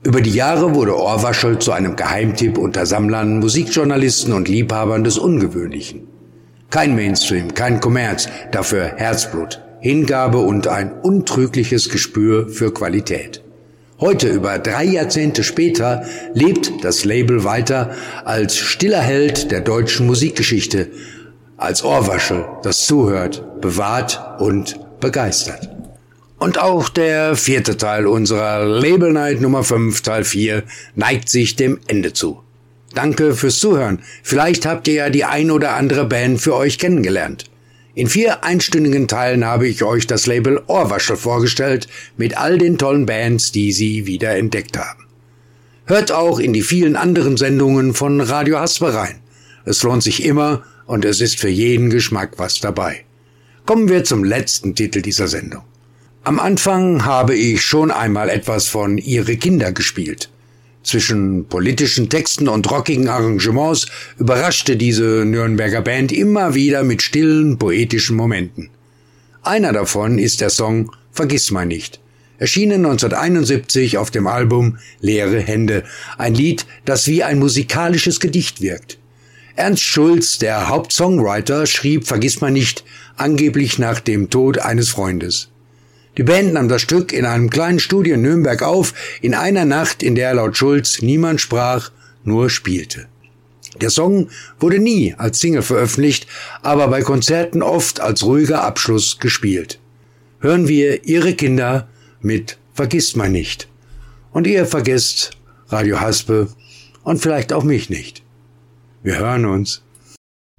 Über die Jahre wurde Ohrwaschel zu einem Geheimtipp unter Sammlern, Musikjournalisten und Liebhabern des Ungewöhnlichen. Kein Mainstream, kein Kommerz, dafür Herzblut, Hingabe und ein untrügliches Gespür für Qualität. Heute, über 3 Jahrzehnte später, lebt das Label weiter als stiller Held der deutschen Musikgeschichte, als Ohrwaschel, das zuhört, bewahrt und begeistert. Und auch der 4. Teil unserer Label Night Nummer 5, Teil 4, neigt sich dem Ende zu. Danke fürs Zuhören. Vielleicht habt ihr ja die ein oder andere Band für euch kennengelernt. In 4 einstündigen Teilen habe ich euch das Label Ohrwaschel vorgestellt, mit all den tollen Bands, die sie wieder entdeckt haben. Hört auch in die vielen anderen Sendungen von Radio Haspe rein. Es lohnt sich immer und es ist für jeden Geschmack was dabei. Kommen wir zum letzten Titel dieser Sendung. Am Anfang habe ich schon einmal etwas von Ihre Kinder gespielt. Zwischen politischen Texten und rockigen Arrangements überraschte diese Nürnberger Band immer wieder mit stillen, poetischen Momenten. Einer davon ist der Song Vergissmeinnicht nicht, erschienen 1971 auf dem Album Leere Hände, ein Lied, das wie ein musikalisches Gedicht wirkt. Ernst Schulz, der Hauptsongwriter, schrieb Vergissmeinnicht nicht angeblich nach dem Tod eines Freundes. Die Band nahm das Stück in einem kleinen Studio in Nürnberg auf, in einer Nacht, in der laut Schulz niemand sprach, nur spielte. Der Song wurde nie als Single veröffentlicht, aber bei Konzerten oft als ruhiger Abschluss gespielt. Hören wir Ihre Kinder mit Vergissmeinnicht nicht. Und ihr vergesst Radio Haspe und vielleicht auch mich nicht. Wir hören uns.